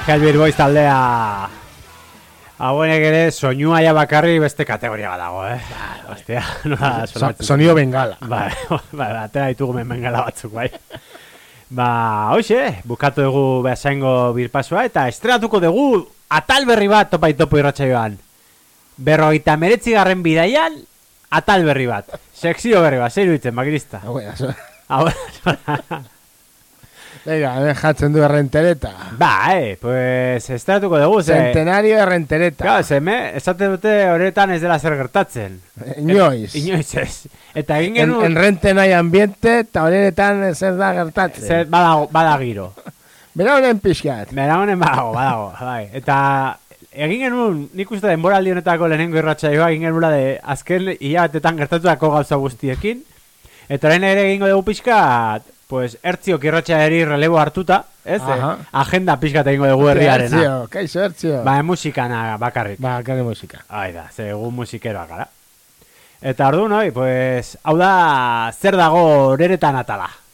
Hellbeat Boys taldea hauenek ere soinua ja bakarri beste kategoria bat dago, Hostia, nola sonatzen. Sonio bengala. Atera ditugu bengala batzuk, bai. Hoxe, bukatu dugu behasaingo birpasua eta estrenatuko dugu atal berri bat topa itopo irratsaioan. 59. bidaian atal berri bat. Sekzio berri bat, zer iruditzen, Bakirista? Venga, jatzen du errentereta. Pues estrenatuko dugu, Centenario errentereta. Claro, esaten dute horretan ez dela zer gertatzen. Inoiz ez. Eta egin genuen... Enrente nahi ambiente, eta horretan zer da gertatzen. Bada giro. Bera honen pixkat. Badago, bai. Eta egin genuen, nik uste denboraldi honetako lehenengo irratsaioa egin genuen de azken hilabetetan gertatutako gauza guztiekin. Eta orain ere egingo dugu pixkat, pues ertziok irratsaioari relebo hartuta, ez? Agenda pixkat egingo dugu herriarena. Kaixo, ertzio. Musikana bakarrik. Bakarrik musika. Da, ze gu musikeroak gara. Eta orduan, pues, hau da zer dago horeretan atala.